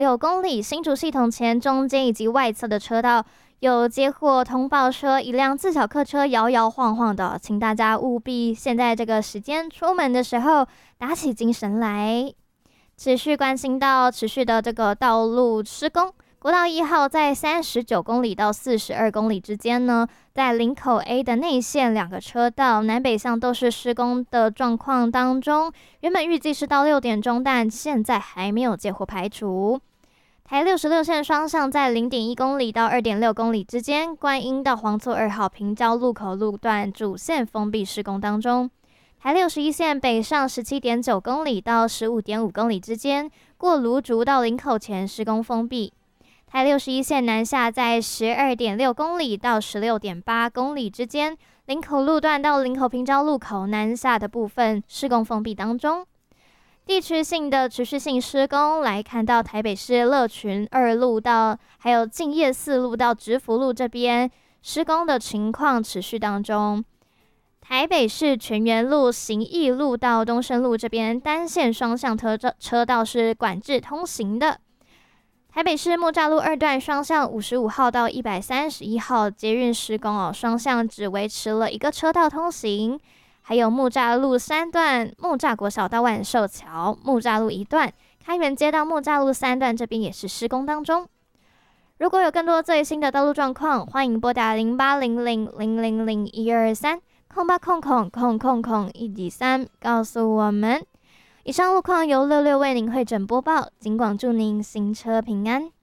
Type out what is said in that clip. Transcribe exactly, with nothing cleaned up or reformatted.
六公里，新竹系统前中间以及外侧的车道有接获通报说一辆自小客车摇摇晃晃的，请大家务必现在这个时间出门的时候打起精神来。持续关心到持续的这个道路施工，国道一号在三十九公里到四十二公里之间呢，在林口 A 的内线两个车道南北向都是施工的状况当中，原本预计是到六点钟，但现在还没有结果排除。台六十六线双向在 零点一公里到 二点六公里之间，观音到黄厝二号平交路口路段主线封闭施工当中。台六十一线北上 十七点九公里到 十五点五公里之间，过芦竹到林口前施工封闭。台六十一线南下在 十二点六公里到 十六点八公里之间，林口路段到林口平交路口南下的部分施工封闭当中。地区性的持续性施工来看到台北市乐群二路到还有敬业四路到直福路这边施工的情况持续当中。台北市全园路行义路到东升路这边单线双向车车道是管制通行的。台北市木栅路二段双向五十五号到一百三十一号捷运施工哦，双向只维持了一个车道通行。还有木栅路三段木栅国小到万寿桥，木栅路一段开元街到木栅路三段这边也是施工当中。如果有更多最新的道路状况，欢迎拨打零八零零零零零一二三空八空空空空空一底三告诉我们。以上路况由六六为您会诊播报，尽管祝您行车平安。